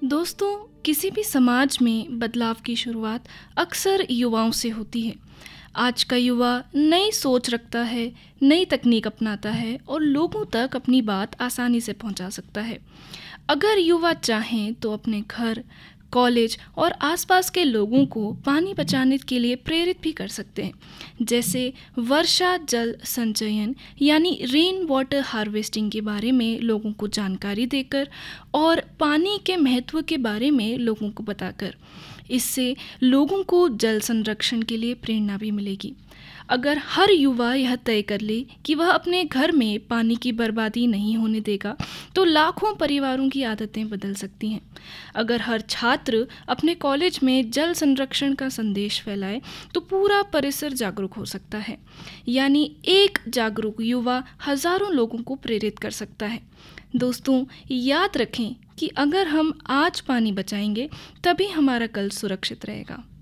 दोस्तों, किसी भी समाज में बदलाव की शुरुआत अक्सर युवाओं से होती है। आज का युवा नई सोच रखता है, नई तकनीक अपनाता है और लोगों तक अपनी बात आसानी से पहुंचा सकता है। अगर युवा चाहें तो अपने घर, कॉलेज और आसपास के लोगों को पानी बचाने के लिए प्रेरित भी कर सकते हैं। जैसे वर्षा जल संचयन यानी रेन वाटर हार्वेस्टिंग के बारे में लोगों को जानकारी देकर और पानी के महत्व के बारे में लोगों को बताकर। इससे लोगों को जल संरक्षण के लिए प्रेरणा भी मिलेगी। अगर हर युवा यह तय कर ले कि वह अपने घर में पानी की बर्बादी नहीं होने देगा, तो लाखों परिवारों की आदतें बदल सकती हैं। अगर हर छात्र अपने कॉलेज में जल संरक्षण का संदेश फैलाए, तो पूरा परिसर जागरूक हो सकता है। यानी एक जागरूक युवा हजारों लोगों को प्रेरित कर सकता है। दोस्तों, याद रखें कि अगर हम आज पानी बचाएंगे, तभी हमारा कल सुरक्षित रहेगा।